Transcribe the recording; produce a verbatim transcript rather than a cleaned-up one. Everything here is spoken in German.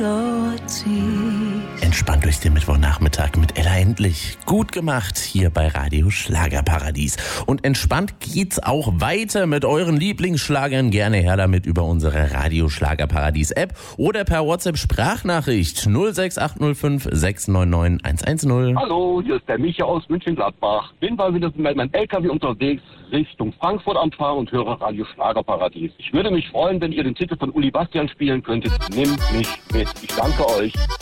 Entspannt durch den Mittwochnachmittag mit Ella Endlich. Gut gemacht hier bei Radio Schlagerparadies. Und entspannt geht's auch weiter mit euren Lieblingsschlagern. Gerne her damit über unsere Radio Schlagerparadies App oder per WhatsApp Sprachnachricht null sechs acht null fünf sechs neun neun eins eins null. Hallo, hier ist der Micha aus München-Gladbach. Bin mal wieder mit meinem L K W unterwegs Richtung Frankfurt am Fahren und höre Radio Schlagerparadies. Ich würde mich freuen, wenn ihr den Titel von Uli Bastian spielen könntet. Nimm mich mit. Ich danke euch.